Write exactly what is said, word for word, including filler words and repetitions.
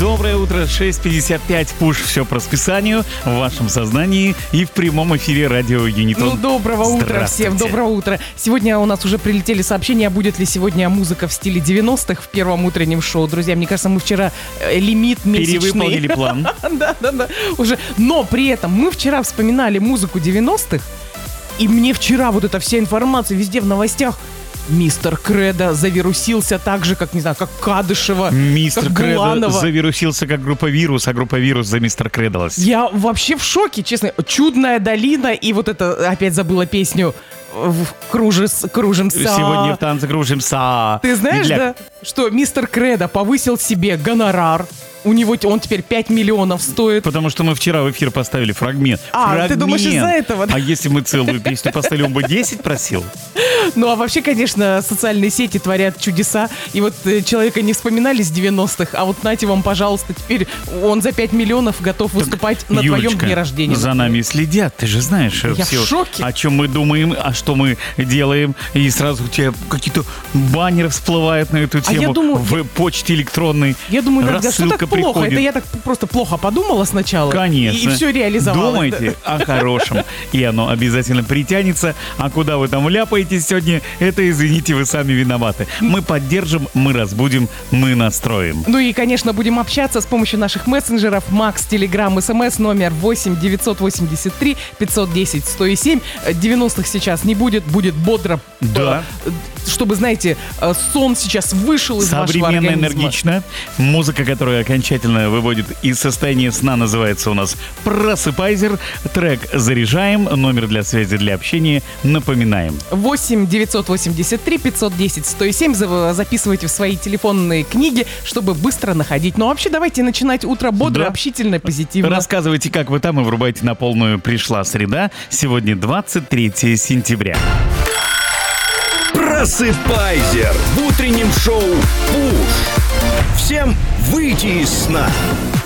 Доброе утро, шесть пятьдесят пять, пуш, все по расписанию, в вашем сознании и в прямом эфире радио Юнитон. Ну, доброго утра всем, доброго утра. Сегодня у нас уже прилетели сообщения, будет ли сегодня музыка в стиле девяностых в первом утреннем шоу. Друзья, мне кажется, мы вчера лимит месячный. Перевыполнили план. Да, да, да, уже. Но при этом мы вчера вспоминали музыку девяностых, и мне вчера вот эта вся информация везде в новостях. Мистер Кредо завирусился так же, как, не знаю, как Кадышева, Мистер как Кредо Буланова. завирусился как группа Вирус, а группа Вирус за Мистер Кредолос. Я вообще в шоке, честно. «Чудная долина» и вот это, опять забыла песню «Кружис, кружимся». Сегодня в танце кружимся. Ты знаешь, Медляк. да, что мистер Кредо повысил себе гонорар. У него он теперь пять миллионов стоит. Потому что мы вчера в эфир поставили фрагмент. А, фрагмент. ты думаешь, из-за этого? А если мы целую песню поставили, он бы десять просил? Ну, а вообще, конечно, социальные сети творят чудеса. И вот э, человека не вспоминали с девяностых, а вот нате вам, пожалуйста, теперь он за пять миллионов готов выступать на Юлечка, твоем дне рождения. за нами следят, ты же знаешь Я все, в шоке. о чем мы думаем, а что мы делаем. И сразу у тебя какие-то баннеры всплывают на эту А я тему думаю, в почте электронной. Я думаю, иногда, что Рассылка так плохо? приходит. Это я так просто плохо подумала сначала. Конечно. И, и все реализовала. Думайте о хорошем, и оно обязательно притянется. А куда вы там ляпаетесь сегодня, это, извините, вы сами виноваты. Мы поддержим, мы разбудим, мы настроим. Ну и, конечно, будем общаться с помощью наших мессенджеров. Макс, Телеграм, СМС, номер восемь девятьсот восемьдесят три пятьсот десять сто семь. девяностых сейчас не будет, будет бодро. Да. Э, Чтобы, знаете, э, сон сейчас вышел из вашего Современно, организма. энергично. Музыка, которая окончательно выводит из состояния сна, называется у нас «Просыпайзер». Трек «Заряжаем». Номер для связи, для общения напоминаем. восемь девятьсот восемьдесят три пятьсот десять сто семь. За- Записывайте в свои телефонные книги, чтобы быстро находить. Ну, вообще, давайте начинать утро бодро, Да. общительно, позитивно. Рассказывайте, как вы там, и врубайте на полную. Пришла среда. Сегодня двадцать третье сентября. Просыпайзер в утреннем шоу «Пуш». Всем выйти из сна.